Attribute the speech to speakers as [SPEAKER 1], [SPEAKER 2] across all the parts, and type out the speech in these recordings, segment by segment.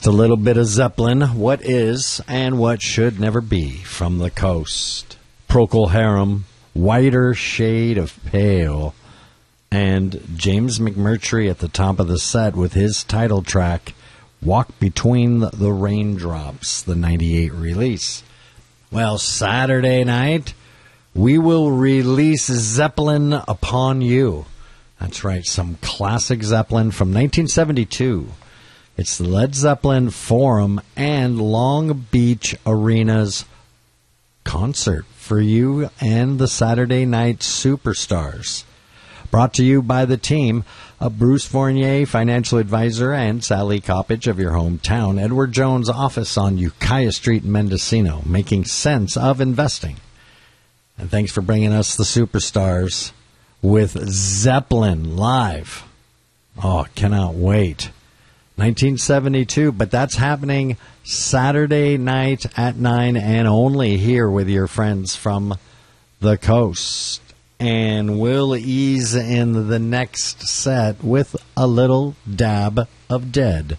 [SPEAKER 1] Just a little bit of Zeppelin, what is and what should never be from the coast. Procol Harum, Whiter Shade of Pale, and James McMurtry at the top of the set with his title track, Walk Between the Raindrops, the 98 release. Well, Saturday night, we will release Zeppelin Upon You. That's right, some classic Zeppelin from 1972. It's the Led Zeppelin Forum and Long Beach Arena's concert for you and the Saturday Night Superstars. Brought to you by the team of Bruce Fournier, financial advisor, and Sally Coppage of your hometown, Edward Jones' office on Ukiah Street in Mendocino, making sense of investing. And thanks for bringing us the Superstars with Zeppelin live. Oh, cannot wait. 1972, but that's happening Saturday night at 9 and only here with your friends from the coast. And we'll ease in the next set with a little dab of Dead.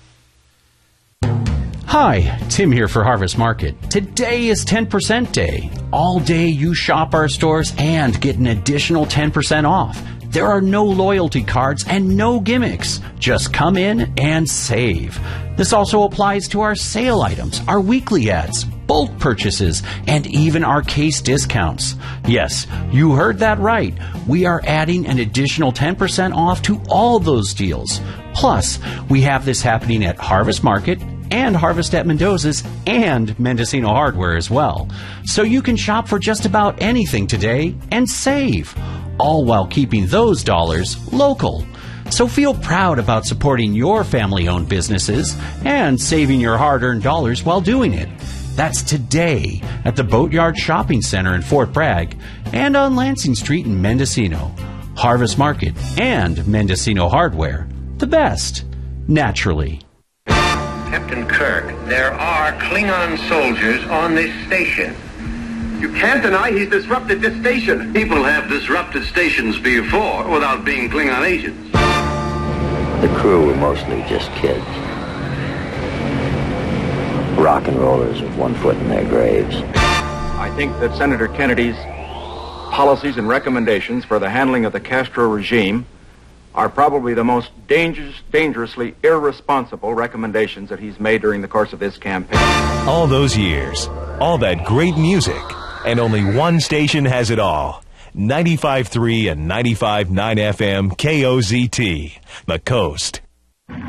[SPEAKER 2] Hi, Tim here for Harvest Market. Today is 10% day. All day you shop our stores and get an additional 10% off. There are no loyalty cards and no gimmicks. Just come in and save. This also applies to our sale items, our weekly ads, bulk purchases, and even our case discounts. Yes, you heard that right. We are adding an additional 10% off to all those deals. Plus, we have this happening at Harvest Market and Harvest at Mendoza's and Mendocino Hardware as well. So you can shop for just about anything today and save, all while keeping those dollars local. So feel proud about supporting your family-owned businesses and saving your hard-earned dollars while doing it. That's today at the Boatyard Shopping Center in Fort Bragg and on Lansing Street in Mendocino. Harvest Market and Mendocino Hardware. The best, naturally.
[SPEAKER 3] Captain Kirk, there are Klingon soldiers on this station.
[SPEAKER 4] You can't deny he's disrupted this station.
[SPEAKER 5] People have disrupted stations before without being Klingon agents.
[SPEAKER 6] The crew were mostly just kids. Rock and rollers with one foot in their graves.
[SPEAKER 4] I think that Senator Kennedy's policies and recommendations for the handling of the Castro regime are probably the most dangerously irresponsible recommendations that he's made during the course of this campaign.
[SPEAKER 7] All those years, all that great music, and only one station has it all. 95.3 and 95.9 FM KOZT, The Coast.